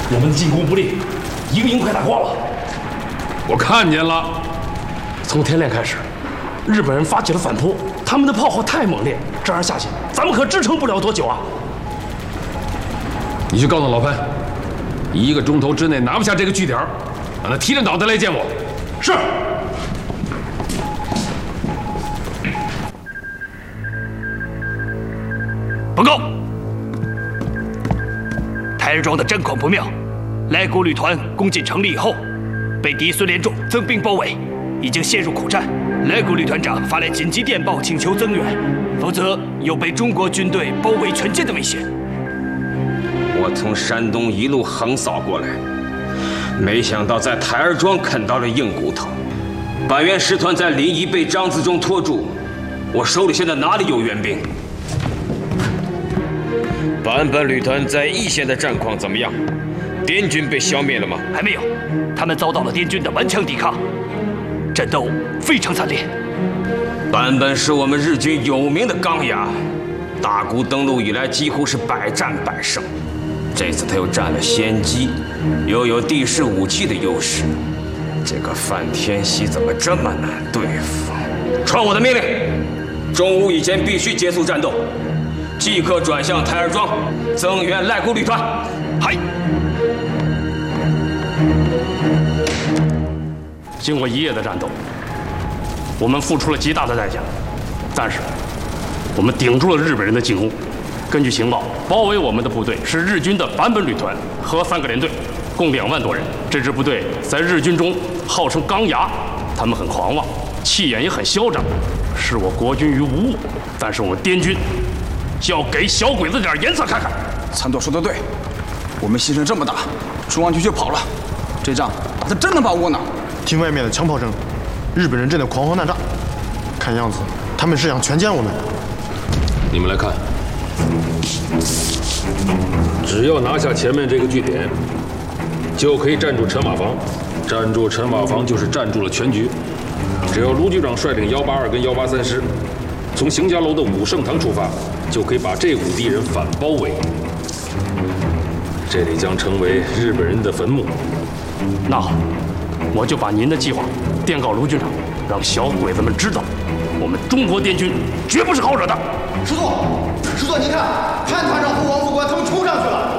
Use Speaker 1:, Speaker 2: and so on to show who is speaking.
Speaker 1: 我们的进攻不利，一个营快打光了。
Speaker 2: 我看见了，
Speaker 1: 从天亮开始，日本人发起了反扑，他们的炮火太猛烈，这样下去，咱们可支撑不了多久啊！
Speaker 2: 你去告诉老潘，1个钟头之内拿不下这个据点，让他提着脑袋来见我。
Speaker 1: 是。
Speaker 3: 报告，台儿庄的战况不妙，来国旅团攻进城里以后，被敌孙连仲增兵包围，已经陷入苦战。来国旅团长发来紧急电报，请求增援，否则有被中国军队包围全歼的危险。
Speaker 4: 我从山东一路横扫过来，没想到在台儿庄啃到了硬骨头。板垣师团在临沂被张自忠拖住，我手里现在哪里有援兵？坂本旅团在义县的战况怎么样？滇军被消灭了吗？
Speaker 3: 还没有，他们遭到了滇军的顽强抵抗，战斗非常惨烈。
Speaker 4: 坂本是我们日军有名的钢牙，大沽登陆以来几乎是百战百胜。这次他又占了先机，又有地势武器的优势，这个范天锡怎么这么难对付？传我的命令，中午以前必须结束战斗，即刻转向台儿庄，增援赖国旅团。
Speaker 3: 嗨！
Speaker 1: 经过1夜的战斗，我们付出了极大的代价，但是我们顶住了日本人的进攻。根据情报，包围我们的部队是日军的坂本旅团和3个连队，共2万多人。这支部队在日军中号称钢牙，他们很狂妄，气焰也很嚣张，视我国军于无物。但是我们滇军就要给小鬼子点颜色看看。
Speaker 5: 参斗说得对，我们牺牲这么大，中央军却跑了，这仗打得真他妈窝囊。
Speaker 6: 听外面的枪炮声，日本人正在狂轰滥炸，看样子他们是想全歼我们。
Speaker 2: 你们来看，只要拿下前面这个据点，就可以占住陈瓦房。占住陈瓦房就是占住了全局。只要卢局长率领182跟183师，从邢家楼的武圣堂出发，就可以把这股敌人反包围。这里将成为日本人的坟墓。
Speaker 1: 那好，我就把您的计划电告卢军长，让小鬼子们知道，我们中国滇军绝不是好惹的。
Speaker 7: 师座，您看，潘团长和王副官他们冲上去了。